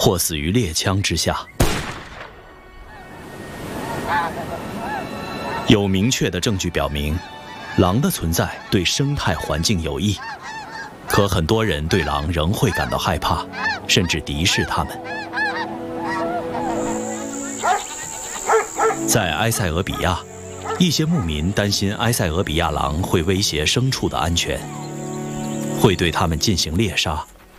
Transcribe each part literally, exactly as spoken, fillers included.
或死于猎枪之下。有明确的证据表明，狼的存在对生态环境有益，可很多人对狼仍会感到害怕，甚至敌视它们。在埃塞俄比亚，一些牧民担心埃塞俄比亚狼会威胁牲畜的安全，会对它们进行猎杀。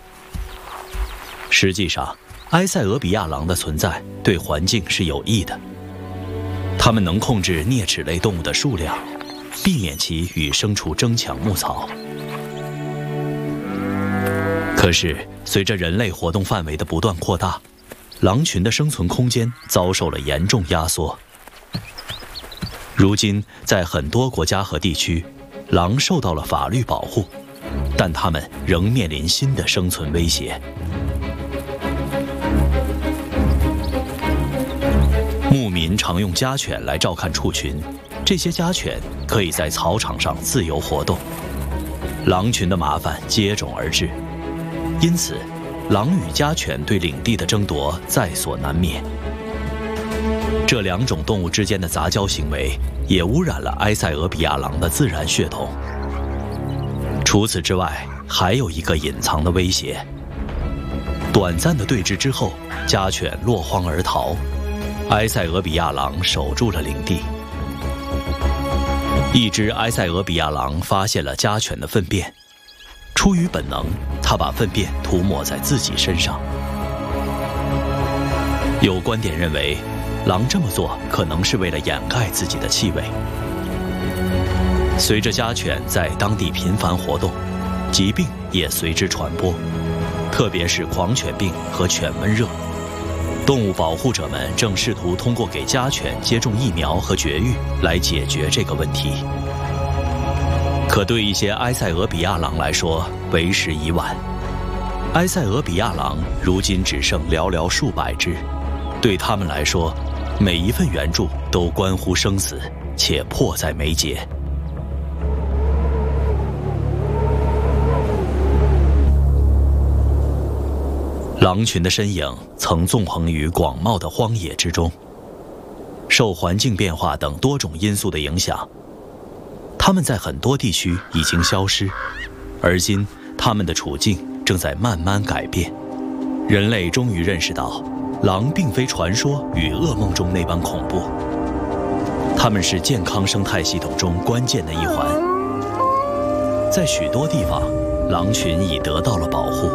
实际上，埃塞俄比亚狼的存在对环境是有益的，它们能控制啮齿类动物的数量，避免其与牲畜争抢牧草。可是，随着人类活动范围的不断扩大，狼群的生存空间遭受了严重压缩。如今，在很多国家和地区，狼受到了法律保护，但它们仍面临新的生存威胁。牧民常用家犬来照看畜群，这些家犬可以在草场上自由活动。狼群的麻烦接踵而至，因此，狼与家犬对领地的争夺在所难免。这两种动物之间的杂交行为也污染了埃塞俄比亚狼的自然血统。除此之外，还有一个隐藏的威胁。短暂的对峙之后，家犬落荒而逃，埃塞俄比亚狼守住了领地。一只埃塞俄比亚狼发现了家犬的粪便，出于本能，它把粪便涂抹在自己身上。有观点认为，狼这么做可能是为了掩盖自己的气味。随着家犬在当地频繁活动，疾病也随之传播，特别是狂犬病和犬瘟热。动物保护者们正试图通过给家犬接种疫苗和绝育来解决这个问题。可对一些埃塞俄比亚狼来说，为时已晚。埃塞俄比亚狼如今只剩寥寥数百只，对他们来说，每一份援助都关乎生死，且迫在眉睫。狼群的身影曾纵横于广袤的荒野之中，受环境变化等多种因素的影响，它们在很多地区已经消失，而今它们的处境正在慢慢改变。人类终于认识到，狼并非传说与噩梦中那般恐怖，它们是健康生态系统中关键的一环。在许多地方，狼群已得到了保护。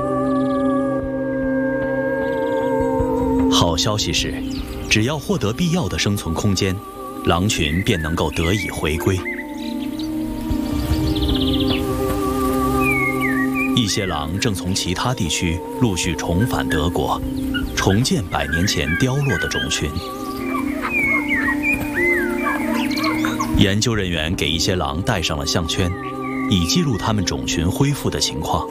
好消息是，只要获得必要的生存空间，狼群便能够得以回归。一些狼正从其他地区陆续重返德国，重建百年前凋落的种群。研究人员给一些狼戴上了项圈，以记录它们种群恢复的情况。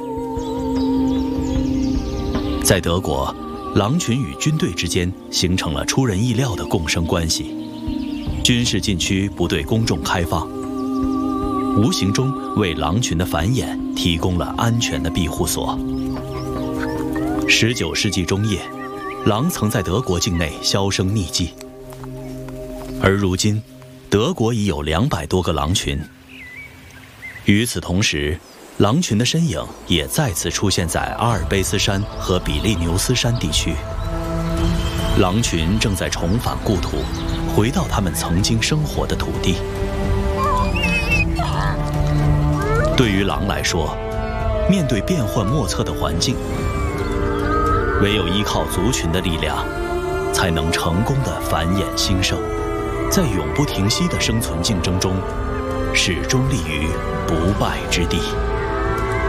在德国，狼群与军队之间形成了出人意料的共生关系。军事禁区不对公众开放，无形中为狼群的繁衍提供了安全的庇护所。十九世纪中叶，狼曾在德国境内销声匿迹，而如今，德国已有两百多个狼群。与此同时，狼群的身影也再次出现在阿尔卑斯山和比利牛斯山地区。狼群正在重返故土，回到他们曾经生活的土地。对于狼来说，面对变幻莫测的环境，唯有依靠族群的力量，才能成功的繁衍兴盛，在永不停息的生存竞争中，始终立于不败之地。